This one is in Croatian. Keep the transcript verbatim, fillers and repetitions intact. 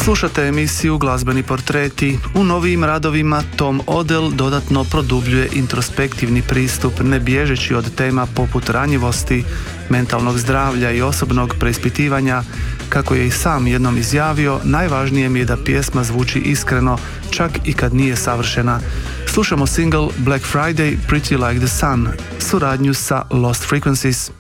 Slušate emisiju Glazbeni portreti. U novijim radovima Tom Odell dodatno produbljuje introspektivni pristup, ne bježeći od tema poput ranjivosti, mentalnog zdravlja i osobnog preispitivanja. Kako je i sam jednom izjavio, najvažnije mi je da pjesma zvuči iskreno, čak i kad nije savršena. Slušamo single Black Friday, Pretty Like the Sun, suradnju sa Lost Frequencies.